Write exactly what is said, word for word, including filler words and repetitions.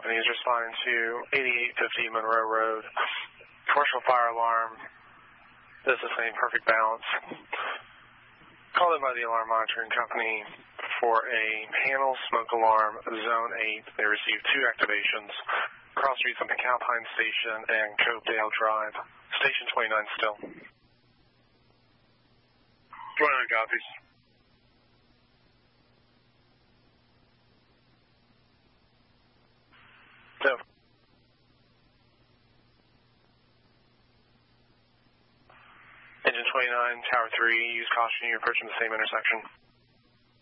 companies responding to eighty-eight fifty Monroe Road. Commercial fire alarm. This is the same perfect balance. Called in by the alarm monitoring company for a panel smoke alarm, zone eight. They received two activations. Cross streets on McAlpine Station and Covedale Drive. Station twenty-nine still. twenty-nine copies. So. Engine twenty-nine, Tower three, use caution, you're approaching the same intersection.